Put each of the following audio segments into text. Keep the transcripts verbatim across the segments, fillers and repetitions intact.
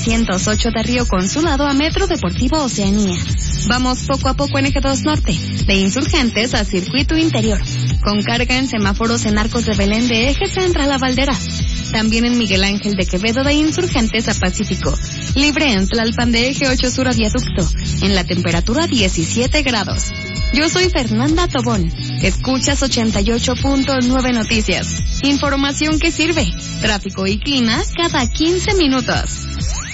seiscientos ocho de Río Consulado a Metro Deportivo Oceanía. Vamos poco a poco en Eje dos Norte, de Insurgentes a Circuito Interior, con carga en semáforos en Arcos de Belén de Eje Central a Valderas. También en Miguel Ángel de Quevedo de Insurgentes a Pacífico. Libre en Tlalpan de Eje ocho Sur a Viaducto, en la temperatura diecisiete grados. Yo soy Fernanda Tobón. Escuchas ochenta y ocho punto nueve Noticias. Información que sirve. Tráfico y clima cada quince minutos.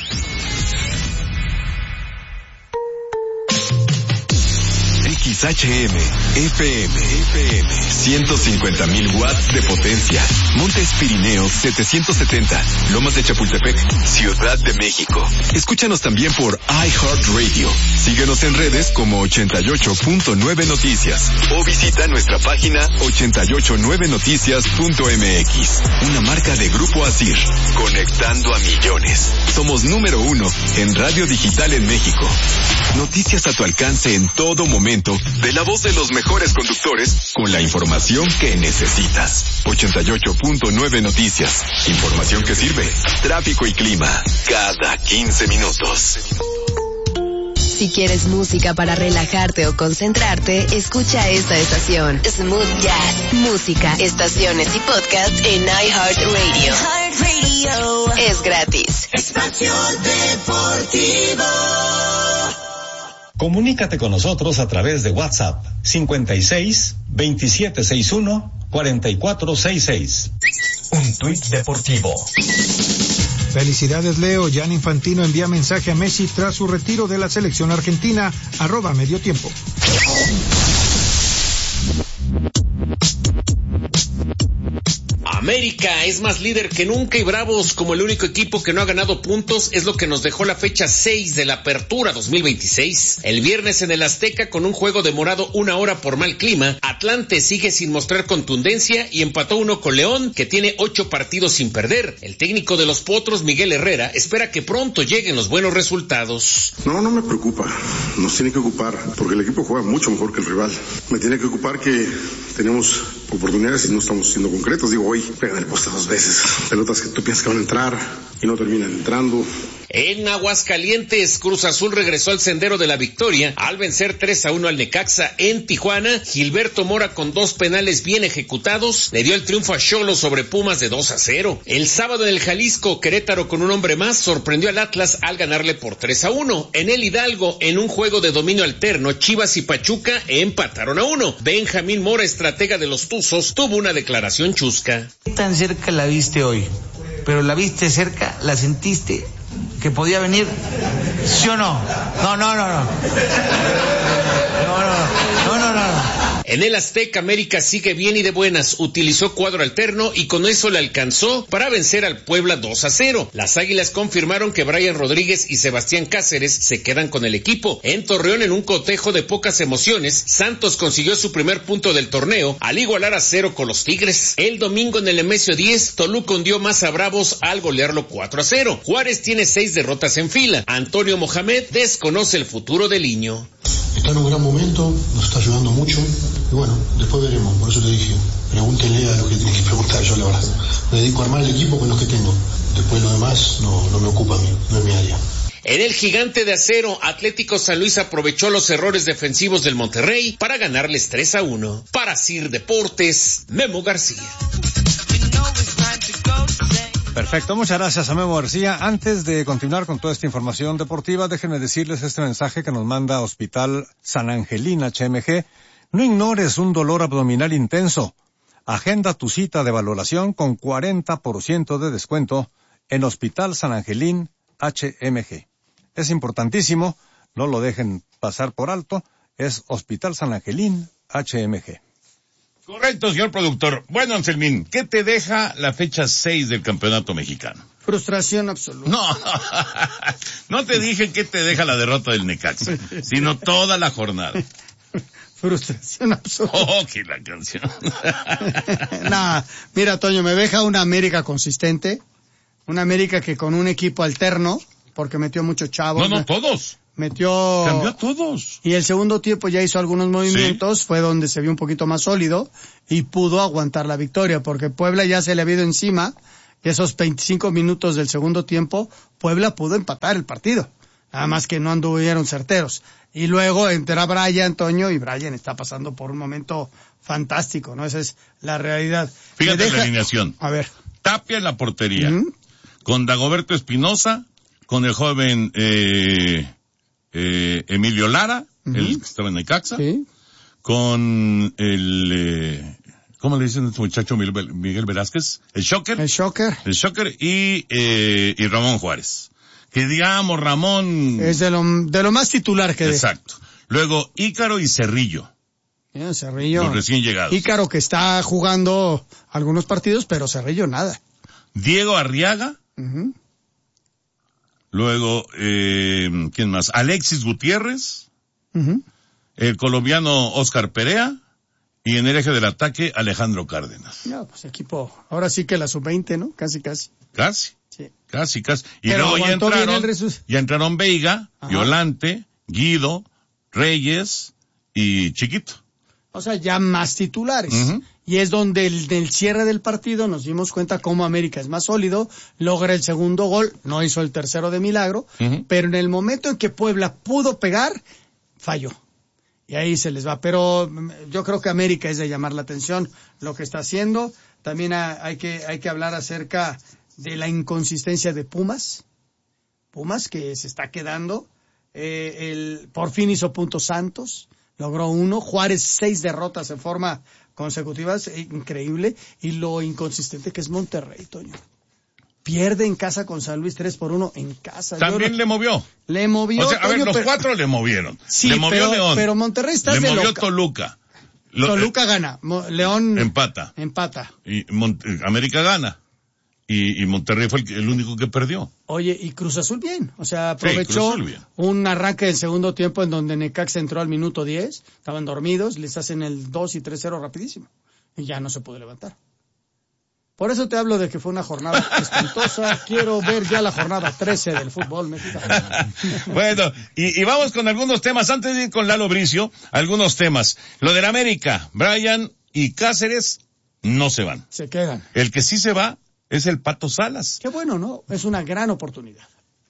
X H M, F M, F M, ciento cincuenta mil watts de potencia. Montes Pirineos setecientos setenta, Lomas de Chapultepec, Ciudad de México. Escúchanos también por iHeartRadio. Síguenos en redes como ochenta y ocho punto nueve Noticias o visita nuestra página ochenta y ocho nueve noticias punto m x. Una marca de Grupo Asir, conectando a millones. Somos número uno en radio digital en México. Noticias a tu alcance en todo momento, de la voz de los mejores conductores, con la información que necesitas. ochenta y ocho punto nueve Noticias. Información que sirve. Tráfico y clima cada quince minutos. Si quieres música para relajarte o concentrarte, escucha esta estación. Smooth Jazz. Música, estaciones y podcasts en iHeartRadio. iHeartRadio. Es gratis. Espacio Deportivo. Comunícate con nosotros a través de WhatsApp cincuenta y seis, veintisiete sesenta y uno, cuarenta y cuatro sesenta y seis. Un tuit deportivo. Felicidades, Leo. Gianni Infantino envía mensaje a Messi tras su retiro de la selección argentina. Arroba medio tiempo. América es más líder que nunca y Bravos, como el único equipo que no ha ganado puntos, es lo que nos dejó la fecha seis de la Apertura dos mil veintiséis. El viernes en el Azteca, con un juego demorado una hora por mal clima, Atlante sigue sin mostrar contundencia y empató uno con León, que tiene ocho partidos sin perder. El técnico de los Potros, Miguel Herrera, espera que pronto lleguen los buenos resultados. No, no me preocupa. Nos tiene que ocupar, porque el equipo juega mucho mejor que el rival. Me tiene que ocupar que tenemos oportunidades y no estamos siendo concretos. Digo, hoy pegan el poste dos veces. Pelotas que tú piensas que van a entrar y no terminan entrando. En Aguascalientes, Cruz Azul regresó al sendero de la victoria al vencer tres a uno al Necaxa. En Tijuana, Gilberto Mora, con dos penales bien ejecutados, le dio el triunfo a Xolos sobre Pumas de dos a cero. El sábado en el Jalisco, Querétaro, con un hombre más, sorprendió al Atlas al ganarle por tres a uno. En el Hidalgo, en un juego de dominio alterno, Chivas y Pachuca empataron a uno. Benjamín Mora, estratega de los Tuzos, tuvo una declaración chusca. ¿Qué tan cerca la viste hoy? Pero la viste cerca, la sentiste que podía venir, ¿sí o no? No, no, no, no. No, no, no, no, no, no. En el Azteca, América sigue bien y de buenas, utilizó cuadro alterno y con eso le alcanzó para vencer al Puebla dos a cero. Las Águilas confirmaron que Brian Rodríguez y Sebastián Cáceres se quedan con el equipo. En Torreón, en un cotejo de pocas emociones, Santos consiguió su primer punto del torneo al igualar a cero con los Tigres. El domingo en el Nemesio diez, Toluca hundió más a Bravos al golearlo cuatro a cero. Juárez tiene seis derrotas en fila. Antonio Mohamed desconoce el futuro del Liño. Está en un gran momento, nos está ayudando mucho y bueno, después veremos. Por eso te dije, pregúntenle a los que tienen que preguntar. Yo la verdad me dedico a armar el equipo con los que tengo, después lo demás no, no me ocupa a mí, no es mi área. En el Gigante de Acero, Atlético San Luis aprovechó los errores defensivos del Monterrey para ganarles tres a uno. Para Sir Deportes, Memo García. Perfecto, muchas gracias a Memo García. Antes de continuar con toda esta información deportiva, déjenme decirles este mensaje que nos manda Hospital San Angelín H M G. No ignores un dolor abdominal intenso. Agenda tu cita de valoración con cuarenta por ciento de descuento en Hospital San Angelín H M G. Es importantísimo, no lo dejen pasar por alto, es Hospital San Angelín H M G. Correcto, señor productor. Bueno, Anselmín, ¿qué te deja la fecha seis del Campeonato Mexicano? Frustración absoluta. No, no te dije qué te deja la derrota del Necaxa, sino toda la jornada. Frustración absoluta. Oh, que la canción. Nah, mira, Toño, me deja una América consistente, una América que con un equipo alterno, porque metió muchos chavos. No, no, todos. Metió... Cambió a todos. Y el segundo tiempo ya hizo algunos movimientos, sí. Fue donde se vio un poquito más sólido y pudo aguantar la victoria, porque Puebla ya se le ha ido encima y esos veinticinco minutos del segundo tiempo, Puebla pudo empatar el partido. Nada más que no anduvieron certeros. Y luego entra Brian, Toño, y Brian está pasando por un momento fantástico, ¿no? Esa es la realidad. Fíjate deja... la alineación. A ver. Tapia en la portería. Uh-huh. Con Dagoberto Espinosa, con el joven eh, eh, Emilio Lara, uh-huh. el que estaba en Necaxa. Sí. Con el... Eh, ¿Cómo le dicen a este muchacho Miguel, Miguel Velázquez? El Shocker. El Shocker. El Shocker y, eh, y Ramón Juárez. Que digamos, Ramón... Es de lo, de lo más titular que... Exacto. De... Luego, Ícaro y Cerrillo. Bien, Cerrillo. Los recién llegados. Ícaro que está jugando algunos partidos, pero Cerrillo nada. Diego Arriaga. Uh-huh. Luego, eh, ¿quién más? Alexis Gutiérrez. Uh-huh. El colombiano Oscar Perea. Y en el eje del ataque, Alejandro Cárdenas. No, pues equipo, ahora sí que la sub veinte, ¿no? Casi, casi. Casi. Sí. Casi, casi. Y pero luego ya entraron, ya entraron Veiga, ajá, Violante, Guido, Reyes y Chiquito. O sea, ya más titulares. Uh-huh. Y es donde el del cierre del partido nos dimos cuenta cómo América es más sólido, logra el segundo gol, no hizo el tercero de milagro, uh-huh, pero en el momento en que Puebla pudo pegar, falló. Y ahí se les va. Pero yo creo que América es de llamar la atención lo que está haciendo. También hay que, hay que hablar acerca de la inconsistencia de Pumas. Pumas que se está quedando. Eh, el, por fin hizo puntos Santos. Logró uno. Juárez, seis derrotas en forma consecutiva. Increíble. Y lo inconsistente que es Monterrey, Toño. Pierde en casa con San Luis tres por uno en casa. También Yo, le movió. Le movió. O sea, a Toño, ver, los pero... cuatro le movieron. Sí, le movió pero, León. pero Monterrey está de Le movió loca. Toluca. Lo, Toluca eh, gana. León empata. Empata. Y Mont- América gana. Y, y Monterrey fue el, el único que perdió. Oye, y Cruz Azul bien. O sea, aprovechó sí, un arranque del segundo tiempo en donde Necaxa entró al minuto diez. Estaban dormidos. Les hacen el dos y tres cero rapidísimo. Y ya no se pudo levantar. Por eso te hablo de que fue una jornada espantosa. Quiero ver ya la jornada trece del fútbol mexicano. Bueno, y, y vamos con algunos temas. Antes de ir con Lalo Bricio, algunos temas. Lo del América, Brian y Cáceres no se van. Se quedan. El que sí se va es el Pato Salas. Qué bueno, ¿no? Es una gran oportunidad.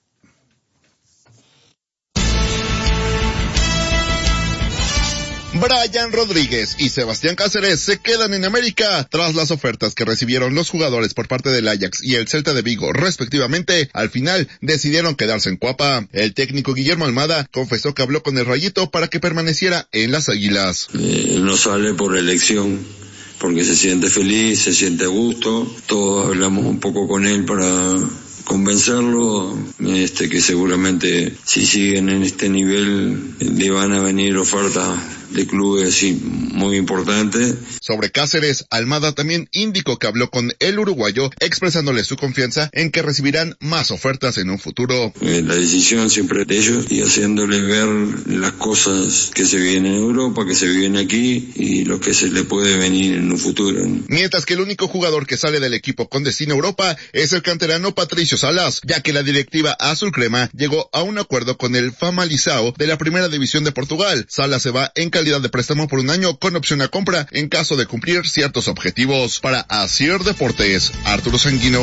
Brian Rodríguez y Sebastián Cáceres se quedan en América tras las ofertas que recibieron los jugadores por parte del Ajax y el Celta de Vigo, respectivamente. Al final decidieron quedarse en Cuapa. El técnico Guillermo Almada confesó que habló con el Rayito para que permaneciera en las Águilas. Eh, no sale por elección, porque se siente feliz, se siente a gusto. Todos hablamos un poco con él para convencerlo, este, que seguramente si siguen en este nivel le van a venir ofertas de clubes sí, muy importantes. Sobre Cáceres, Almada también indicó que habló con el uruguayo, expresándole su confianza en que recibirán más ofertas en un futuro. Eh, la decisión siempre es de ellos y haciéndole ver las cosas que se vienen en Europa, que se viven aquí y lo que se le puede venir en un futuro. Mientras que el único jugador que sale del equipo con destino a Europa es el canterano Patricio Salas, ya que la directiva azul crema llegó a un acuerdo con el Famalicão de la primera división de Portugal. Salas se va en calidad de préstamo por un año con opción a compra en caso de cumplir ciertos objetivos. Para Asier Deportes, Arturo Sanguino.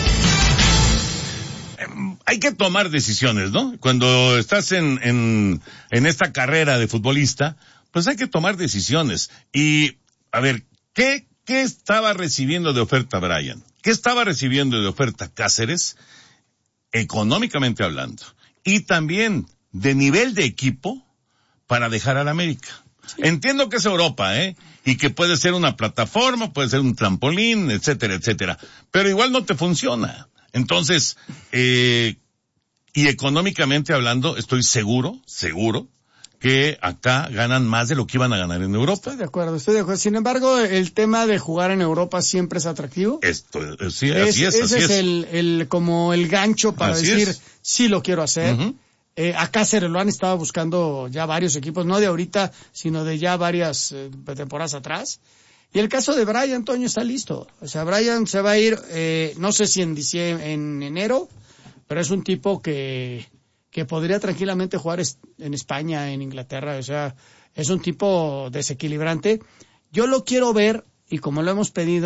Hay que tomar decisiones, ¿no? Cuando estás en, en, en esta carrera de futbolista, pues hay que tomar decisiones. Y, a ver, ¿qué, qué estaba recibiendo de oferta Brian? ¿Qué estaba recibiendo de oferta Cáceres? Económicamente hablando. Y también de nivel de equipo para dejar al América. Sí. Entiendo que es Europa, ¿eh? Y que puede ser una plataforma, puede ser un trampolín, etcétera, etcétera. Pero igual no te funciona. Entonces, eh, y económicamente hablando, estoy seguro, seguro, que acá ganan más de lo que iban a ganar en Europa. Estoy de acuerdo, estoy de acuerdo. Sin embargo, el tema de jugar en Europa siempre es atractivo. Esto, sí, es, así es, ese así es. es el, el, como el gancho para así decir, es. sí lo quiero hacer. Uh-huh. Eh, a Cáceres lo han estado buscando ya varios equipos, no de ahorita, sino de ya varias eh, temporadas atrás. Y el caso de Brian, Antonio, está listo. O sea, Brian se va a ir, eh, no sé si en diciembre, en enero, pero es un tipo que, que podría tranquilamente jugar en España, en Inglaterra. O sea, es un tipo desequilibrante. Yo lo quiero ver, y como lo hemos pedido,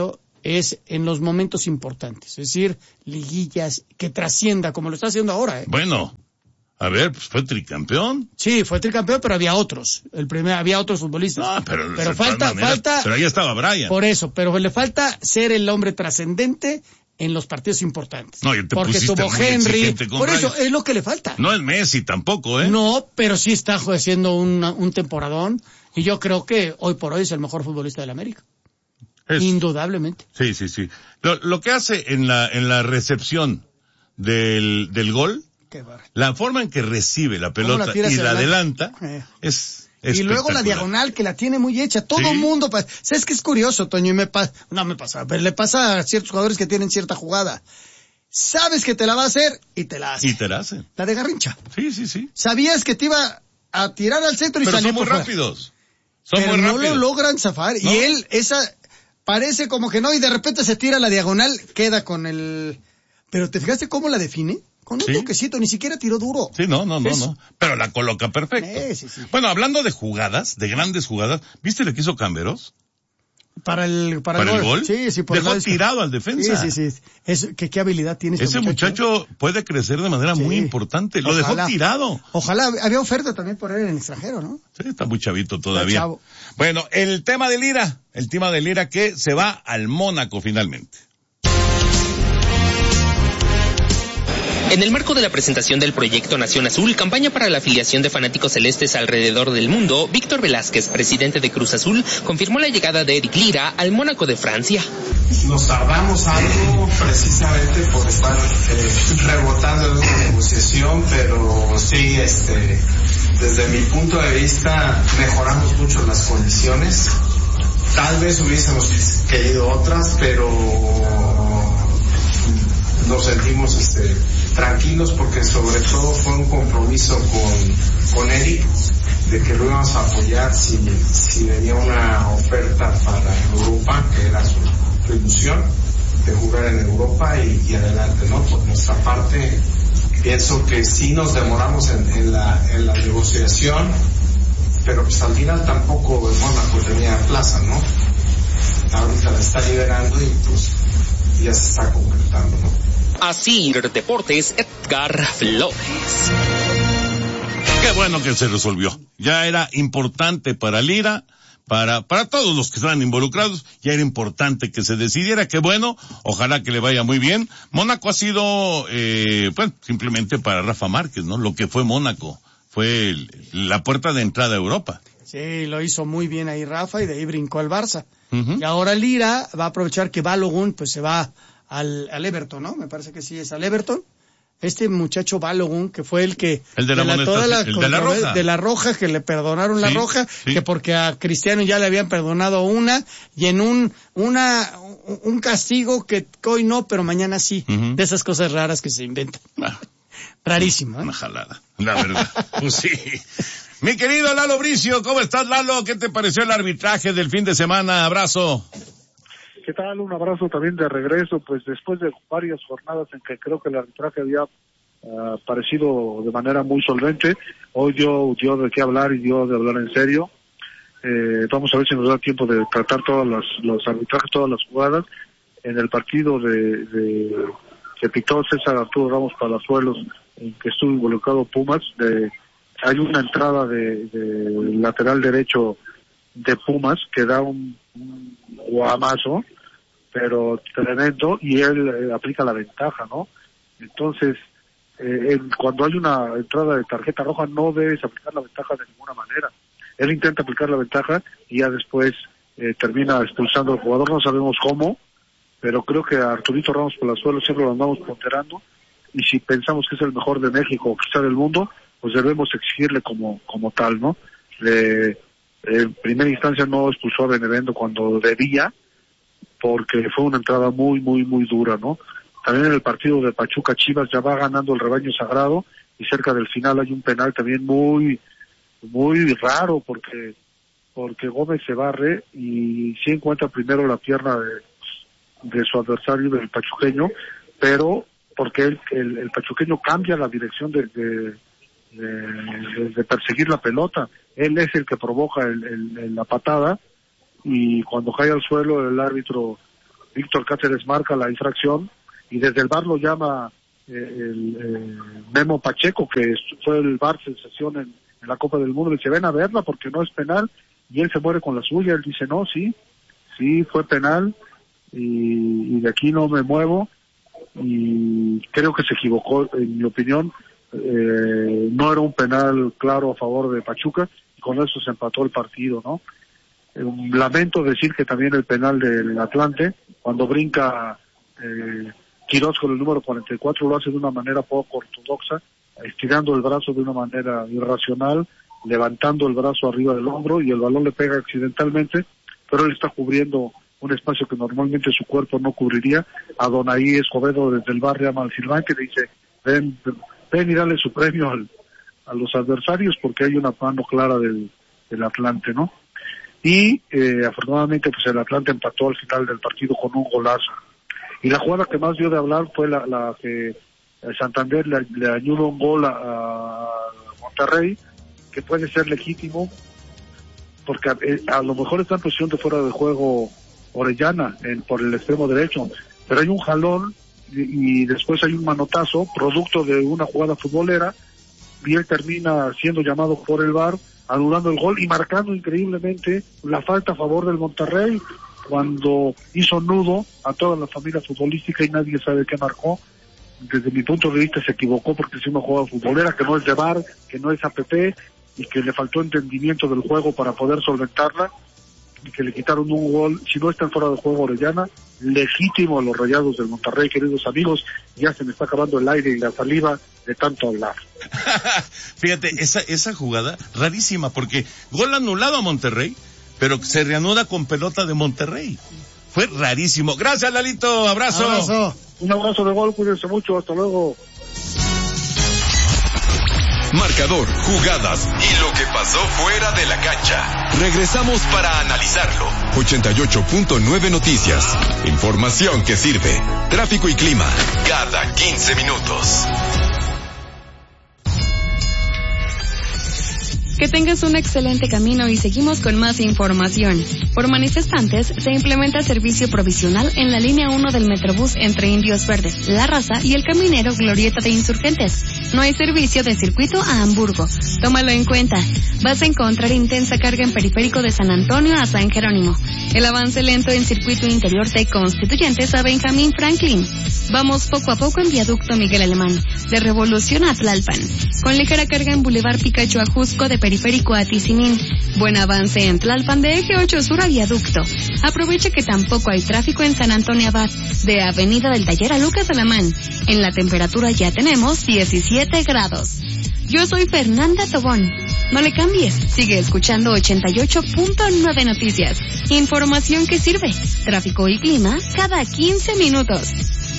es en los momentos importantes, es decir, liguillas, que trascienda, como lo está haciendo ahora. ¿eh? Bueno, a ver, pues fue tricampeón. Sí, fue tricampeón, pero había otros, el primer, había otros futbolistas. No, pero, pero falta, maneras, falta. Pero ahí estaba Brian. Por eso, pero le falta ser el hombre trascendente en los partidos importantes. No, y te porque pusiste tuvo muy Henry, con por eso Brian. es lo que le falta. No es Messi tampoco, ¿eh? No, pero sí está haciendo un, un temporadón, y yo creo que hoy por hoy es el mejor futbolista del América. Es, Indudablemente. Sí, sí, sí. Lo, lo que hace en la, en la recepción del, del gol, la forma en que recibe la pelota la y la adelanta, eh. es y luego la diagonal, que la tiene muy hecha. Todo el ¿Sí? mundo, ¿sabes qué es curioso, Toño? Y me pasa, no me pasa, pero le pasa a ciertos jugadores que tienen cierta jugada. Sabes que te la va a hacer y te la hace. Y te la hace. La de Garrincha. Sí, sí, sí. Sabías que te iba a tirar al centro y pero salir son muy por rápidos. Son pero muy no rápidos. lo logran zafar. ¿No? Y él, esa, parece como que no, y de repente se tira la diagonal, queda con el... Pero ¿te fijaste cómo la define? Con un ¿Sí? toquecito, ni siquiera tiró duro. Sí, no, no, no, es... no. Pero la coloca perfecto. Eh, sí, sí. Bueno, hablando de jugadas, de grandes jugadas, ¿viste lo que hizo Camberos? Para el, para, ¿Para el, el gol. gol? Sí, sí, por Dejó el tirado al defensa. Sí, sí, sí. Es, que qué habilidad tiene este Ese muchacho, muchacho puede crecer de manera sí. muy importante. Lo Ojalá. dejó tirado. Ojalá, había oferta también por él en el extranjero, ¿no? Sí, está muy chavito todavía. Bueno, el tema de Lira, el tema de Lira que se va al Mónaco finalmente. En el marco de la presentación del proyecto Nación Azul, campaña para la afiliación de fanáticos celestes alrededor del mundo, Víctor Velázquez, presidente de Cruz Azul, confirmó la llegada de Eric Lira al Mónaco de Francia. Nos tardamos algo precisamente por estar eh, rebotando en una negociación, pero sí, este, desde mi punto de vista, mejoramos mucho las condiciones. Tal vez hubiésemos querido otras, pero nos sentimos este, tranquilos porque sobre todo fue un compromiso con, con Eric de que lo íbamos a apoyar si, si venía una oferta para Europa, que era su, su ilusión de jugar en Europa y, y adelante, ¿no? Por nuestra parte, pienso que sí nos demoramos en, en, la, en la negociación, pero pues al final tampoco el Mónaco tenía plaza, ¿no? Ahorita la está liberando y pues ya se está concretando, ¿no? Así, Deportes, Edgar Flores. Qué bueno que se resolvió. Ya era importante para Lira, para, para todos los que estaban involucrados, ya era importante que se decidiera. Qué bueno, ojalá que le vaya muy bien. Mónaco ha sido, eh, pues, simplemente para Rafa Márquez, ¿no? Lo que fue Mónaco. Fue el, la puerta de entrada a Europa. Sí, lo hizo muy bien ahí Rafa y de ahí brincó al Barça. Uh-huh. Y ahora Lira va a aprovechar que Balogun, pues se va al, al Everton, ¿no? Me parece que sí es al Everton. Este muchacho Balogun, que fue el que... El de la, de la, toda la, el de la roja. De la roja, que le perdonaron sí, la roja, sí. Que porque a Cristiano ya le habían perdonado una, y en un, una, un castigo que hoy no, pero mañana sí. Uh-huh. De esas cosas raras que se inventan. Ah. Rarísimo, ¿eh? Una jalada, la verdad. Pues sí. Mi querido Lalo Bricio, ¿cómo estás, Lalo? ¿Qué te pareció el arbitraje del fin de semana? Abrazo. ¿Qué tal? Un abrazo también de regreso, pues después de varias jornadas en que creo que el arbitraje había uh, parecido de manera muy solvente, hoy dio, dio de qué hablar y dio de hablar en serio. Eh, vamos a ver si nos da tiempo de tratar todos los, los arbitrajes, todas las jugadas. En el partido de, de que pitó César Arturo Ramos Palazuelos, en que estuvo involucrado Pumas, de, hay una entrada de, de lateral derecho de Pumas que da un, un guamazo, pero tremendo, y él eh, aplica la ventaja, ¿no? Entonces, eh, él, cuando hay una entrada de tarjeta roja, no debes aplicar la ventaja de ninguna manera. Él intenta aplicar la ventaja y ya después eh, termina expulsando al jugador, no sabemos cómo, pero creo que a Arturito Ramos Palazuelos siempre lo andamos ponderando, y si pensamos que es el mejor de México o quizá del mundo, pues debemos exigirle como, como tal, ¿no? Le, en primera instancia no expulsó a Benevendo cuando debía, porque fue una entrada muy, muy, muy dura, ¿no? También en el partido de Pachuca Chivas ya va ganando el rebaño sagrado, y cerca del final hay un penal también muy, muy raro, porque, porque Gómez se barre y sí encuentra primero la pierna de, de su adversario, del pachuqueño, pero porque el, el, el pachuqueño cambia la dirección de, de, de, de perseguir la pelota. Él es el que provoca el, el, el, la patada, y cuando cae al suelo el árbitro Víctor Cáceres marca la infracción y desde el V A R lo llama eh, el eh, Memo Pacheco, que fue el V A R sensación en, en la Copa del Mundo, le dice, ven a verla porque no es penal, y él se muere con la suya. Él dice, no, sí, sí fue penal y, y de aquí no me muevo, y creo que se equivocó, en mi opinión. Eh, no era un penal claro a favor de Pachuca, y con eso se empató el partido, ¿no? Eh, lamento decir que también el penal del Atlante, cuando brinca eh, Quirós con el número cuarenta y cuatro, lo hace de una manera poco ortodoxa, estirando el brazo de una manera irracional, levantando el brazo arriba del hombro, y el balón le pega accidentalmente, pero él está cubriendo un espacio que normalmente su cuerpo no cubriría. A Donaí Escobedo desde el barrio llama al silbante y le dice, ven, ven y dale su premio al, a los adversarios porque hay una mano clara del, del Atlante, ¿no? Y eh, afortunadamente pues el Atlante empató al final del partido con un golazo. Y la jugada que más dio de hablar fue la, la que Santander le, le ayudó un gol a, a Monterrey, que puede ser legítimo, porque a, a lo mejor está en posición de fuera de juego Orellana en, por el extremo derecho, pero hay un jalón y, y después hay un manotazo producto de una jugada futbolera, y él termina siendo llamado por el V A R, anulando el gol y marcando increíblemente la falta a favor del Monterrey, cuando hizo nudo a toda la familia futbolística y nadie sabe qué marcó. Desde mi punto de vista se equivocó porque es una jugada futbolera que no es de V A R, que no es A P P, y que le faltó entendimiento del juego para poder solventarla, y que le quitaron un gol. Si no está en fuera de juego Orellana, legítimo a los Rayados del Monterrey, queridos amigos. Ya se me está acabando el aire y la saliva de tanto hablar. Fíjate, esa, esa jugada rarísima, porque gol anulado a Monterrey, pero se reanuda con pelota de Monterrey. Fue rarísimo. Gracias, Lalito, abrazo. abrazo. Un abrazo de gol, cuídense mucho, hasta luego. Marcador, jugadas y lo que pasó fuera de la cancha. Regresamos para analizarlo. ochenta y ocho punto nueve Noticias. Información que sirve. Tráfico y clima cada quince minutos. Que tengas un excelente camino y seguimos con más información. Por manifestantes, se implementa servicio provisional en la línea uno del Metrobús entre Indios Verdes, La Raza y El Caminero Glorieta de Insurgentes. No hay servicio de circuito a Hamburgo. Tómalo en cuenta. Vas a encontrar intensa carga en periférico de San Antonio a San Jerónimo. El avance lento en circuito interior de Constituyentes a Benjamín Franklin. Vamos poco a poco en viaducto Miguel Alemán, de Revolución a Tlalpan. Con ligera carga en Boulevard Picacho a Jusco de periférico a Tizimín. Buen avance en Tlalpan de Eje ocho Sur a Viaducto. Aprovecha que tampoco hay tráfico en San Antonio Abad, de Avenida del Taller a Lucas Alamán. En la temperatura ya tenemos diecisiete grados. Yo soy Fernanda Tobón. No le cambies, sigue escuchando ochenta y ocho punto nueve Noticias. Información que sirve. Tráfico y clima cada quince minutos.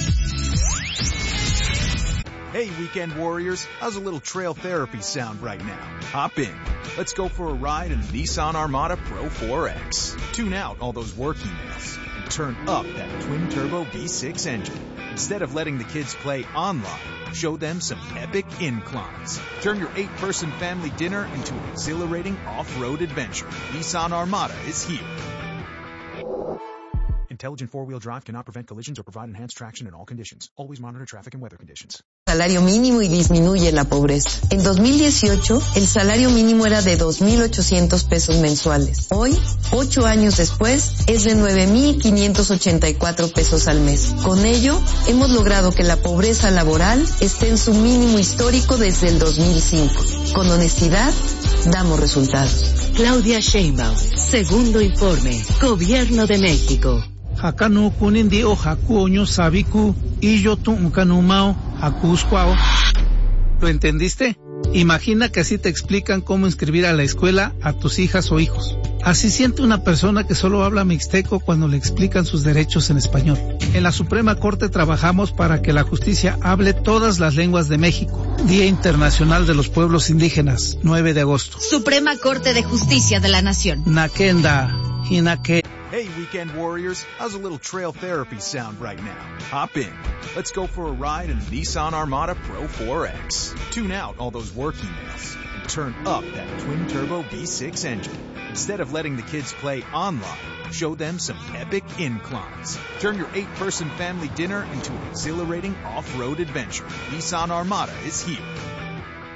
Hey, Weekend Warriors, how's a little trail therapy sound right now? Hop in. Let's go for a ride in the Nissan Armada Pro four X. Tune out all those work emails and turn up that twin-turbo V six engine. Instead of letting the kids play online, show them some epic inclines. Turn your eight-person family dinner into an exhilarating off-road adventure. Nissan Armada is here. Intelligent four-wheel drive cannot prevent collisions or provide enhanced traction in all conditions. Always monitor traffic and weather conditions. Salario mínimo y disminuye la pobreza. En dos mil dieciocho, el salario mínimo era de dos mil ochocientos pesos mensuales. Hoy, ocho años después, es de nueve mil quinientos ochenta y cuatro pesos al mes. Con ello, hemos logrado que la pobreza laboral esté en su mínimo histórico desde el dos mil cinco. Con honestidad, damos resultados. Claudia Sheinbaum, segundo informe, Gobierno de México. Hakanu kunindi o hakuoño sabiku y yo tu unkanumao hakuskwao. ¿Lo entendiste? Imagina que así te explican cómo inscribir a la escuela a tus hijas o hijos. Así siente una persona que solo habla mixteco cuando le explican sus derechos en español. En la Suprema Corte trabajamos para que la justicia hable todas las lenguas de México. Día Internacional de los Pueblos Indígenas, nueve de agosto. Suprema Corte de Justicia de la Nación. Nakenda, Hinake. Hey, Weekend Warriors, how's a little trail therapy sound right now? Hop in. Let's go for a ride in the Nissan Armada Pro four X. Tune out all those work emails and Turn up that twin-turbo V six engine. Instead of letting the kids play online, show them some epic inclines. Turn your eight-person family dinner into an exhilarating off-road adventure. Nissan Armada is here.